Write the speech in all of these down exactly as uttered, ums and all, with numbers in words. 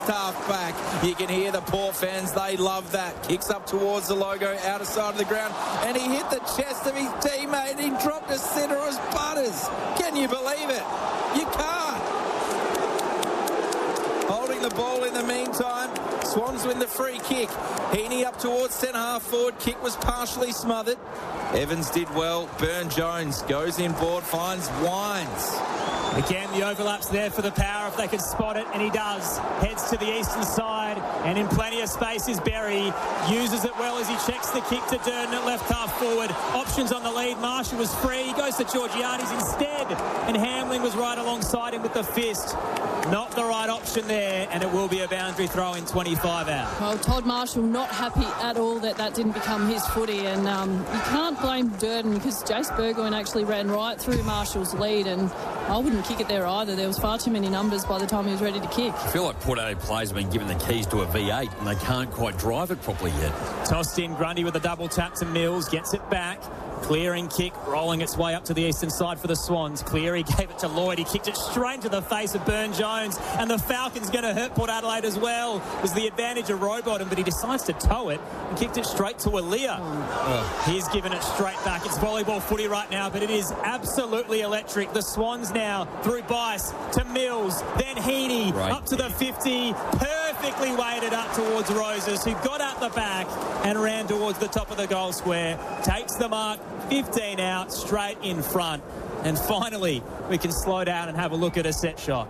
half back. You can hear the Port fans, they love that. Kicks up towards the logo, outer side of the ground, and he hit the chest of his teammate and he dropped a centre as butters. Can you believe it? You can't. Holding the ball in the meantime, Swans win the free kick. Heaney up towards centre half forward. Kick was partially smothered. Evans did well. Burn-Jones goes inboard, finds Wines. Again, the overlap's there for the Power if they can spot it, and he does. Heads to the eastern side, and in plenty of space is Berry. Uses it well as he checks the kick to Durden at left half forward. Options on the lead. Marshall was free. He goes to Georgiades instead, and Hamling was right alongside him with the fist. Not the right option there, and it will be a boundary throw in twenty-five out. Well, Todd Marshall not happy at all that that didn't become his footy, and um, you can't blame Durden because Jace Burgoyne actually ran right through Marshall's lead, and I wouldn't kick it there either. There was far too many numbers by the time he was ready to kick. I feel like Port Adelaide players have been given the keys to a V eight and they can't quite drive it properly yet. Tossed in, Grundy with a double tap to Mills, gets it back. Clearing kick, rolling its way up to the eastern side for the Swans. Cleary gave it to Lloyd. He kicked it straight into the face of Burn-Jones. And the Falcons going to hurt Port Adelaide as well. It was the advantage of Rowbottom, but he decides to tow it and kicked it straight to Aaliyah. Oh. He's given it straight back. It's volleyball footy right now, but it is absolutely electric. The Swans now through Bice to Mills, then Heaney, right. Up to the fifty. Perfectly weighted up towards Roses, who got out the back and ran towards the top of the goal square. Takes the mark. fifteen out, straight in front. And finally, we can slow down and have a look at a set shot.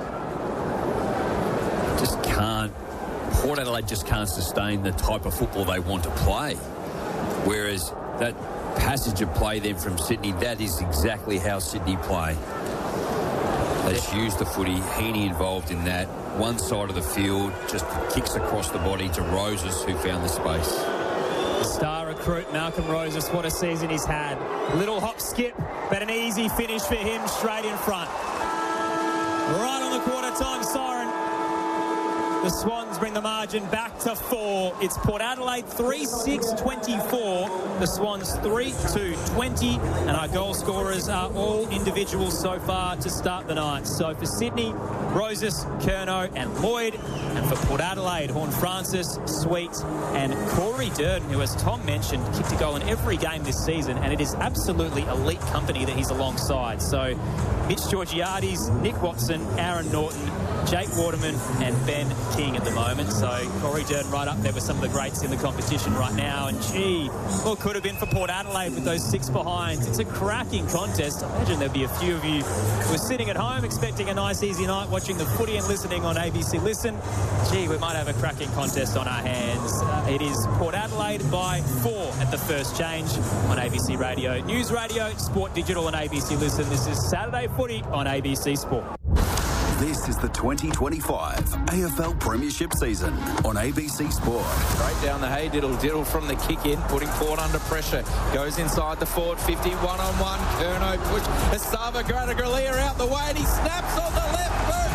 Just can't. Port Adelaide just can't sustain the type of football they want to play. Whereas that passage of play then from Sydney, that is exactly how Sydney play. They just use the footy. Heaney involved in that. One side of the field, just kicks across the body to Roses, who found the space. The star recruit, Malcolm Roses, what a season he's had. Little hop skip, but an easy finish for him straight in front. Right on the quarter time siren. The Swans bring the margin back to four. It's Port Adelaide three six twenty-four. The Swans three two twenty. And our goal scorers are all individuals so far to start the night. So for Sydney, Roses, Curnow and Lloyd. And for Port Adelaide, Horne-Francis, Sweet and Corey Durden, who, as Tom mentioned, kicked a goal in every game this season. And it is absolutely elite company that he's alongside. So Mitch Georgiades, Nick Watson, Aaron Norton, Jake Waterman and Ben King at the moment. So Corey Durden right up there with some of the greats in the competition right now. And gee, well, could have been for Port Adelaide with those six behinds. It's a cracking contest. I imagine there'll be a few of you who are sitting at home expecting a nice easy night watching the footy and listening on A B C Listen. Gee, we might have a cracking contest on our hands. Uh, it is Port Adelaide by four at the first change on A B C Radio, News Radio, Sport Digital and A B C Listen. This is Saturday Footy on A B C Sport. This is the twenty twenty-five A F L Premiership season on A B C Sport. Straight down the hay diddle diddle from the kick in, putting Port under pressure. Goes inside the forward fifty, one on one. Curnow push. Esava Granaglia out the way and he snaps on the left boot.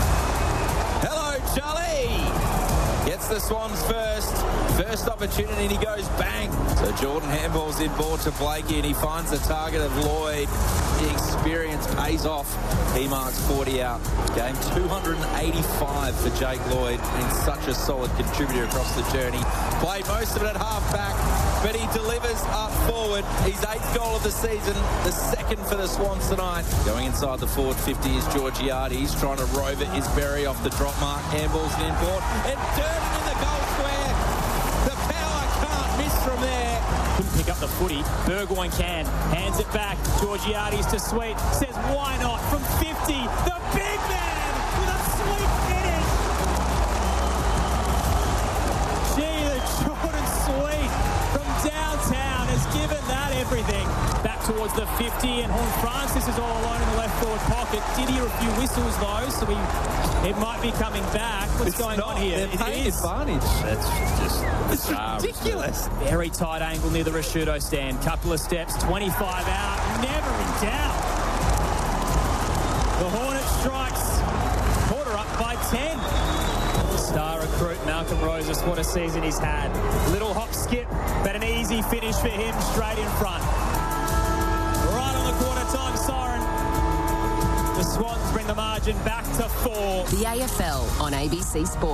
Hello, Charlie. Gets the Swans first. First opportunity and he goes bang. So Jordan handballs in ball to Blakey and he finds the target of Lloyd. The experience pays off. He marks forty out. Game two hundred eighty-five for Jake Lloyd. Been such a solid contributor across the journey. Played most of it at half back, but he delivers up forward. His eighth goal of the season, the second for the Swans tonight. Going inside the forward fifty is Georgiades. He's trying to rove it. Is Berry off the drop mark. Handballs in board. And Durden in the goal square. The Power can't miss from there. Couldn't pick up the footy. Burgoyne can. Hands it back. Georgiades to Sweet. Says, why not? From fifty. The big man with a sweet finish. Gee, the Jordan Sweet from downtown has given that everything. Back towards the fifty, and Horne-Francis is all alone in the left forward pocket. Did hear a few whistles, though, so he, it might be coming back. What's it's going not, on here? It is advantage. That's just it's ridiculous. Very tight angle near the Rashudo stand. Couple of steps, twenty-five out, never in doubt. The Hornet strikes. Porter up by ten. Star recruit Malcolm Roses, what a season he's had. Little hop skip, but an easy finish for him straight in front. Right on the quarter time siren. The Swans bring closing the margin back to four. The A F L on A B C Sport.